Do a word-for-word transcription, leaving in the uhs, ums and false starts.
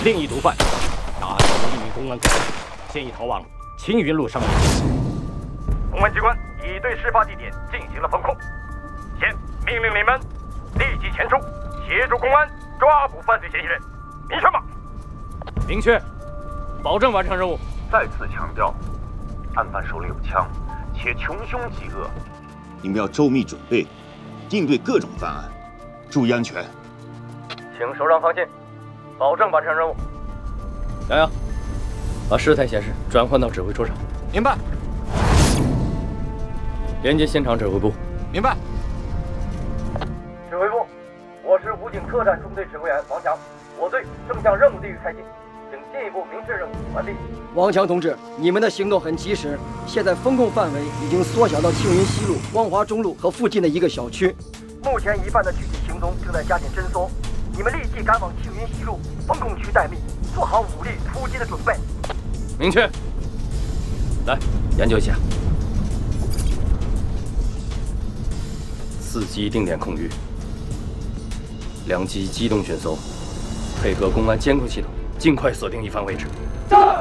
另一毒贩打死一名公安干部，现已逃往青云路上面。 公安机关已对事发地点进行了封控，现命令你们立即前出，协助公安抓捕犯罪嫌疑人。明确吗？ 明确，保证完成任务。 再次强调，案犯手里有枪，且穷凶极恶，你们要周密准备，应对各种犯案，注意安全。 请手上放心，保证完成任务。 杨洋，把事态显示转换到指挥桌上。 明白。 连接现场指挥部。 明白。 指挥部，我是武警特战中队指挥员王强，我队正向任务地域开进，请进一步明确任务完毕。 王强同志，你们的行动很及时，现在封控范围已经缩小到庆云西路、光华中路和附近的一个小区。 目前疑犯的具体行踪正在加紧侦搜，你们立即赶往庆云西路封控区待命，做好武力突击的准备。 明确。来，研究一下。四级定点控域，两级机动巡搜，配合公安监控系统，尽快锁定疑犯位置。 在。